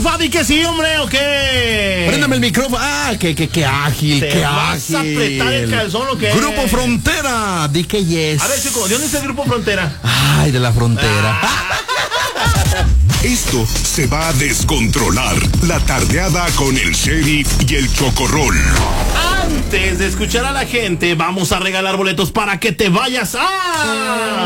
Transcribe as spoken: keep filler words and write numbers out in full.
porfa, di que sí, hombre, ¿o qué? Préndame el micrófono. Ah, qué, qué, qué ágil, ¿Te qué vas ágil. a apretar el calzón o qué? Grupo Frontera, di que yes. A ver, chico, ¿de dónde es el Grupo Frontera? Ay, de la frontera. Ah. Esto se va a descontrolar. La tardeada con el Sheriff y el Chocorrol. Antes de escuchar a la gente, vamos a regalar boletos para que te vayas a...